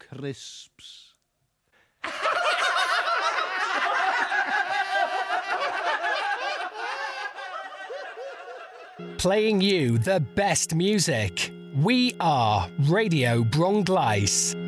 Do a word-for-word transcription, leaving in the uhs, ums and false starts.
crisps. Playing you the best music. We are Radio Bronglais.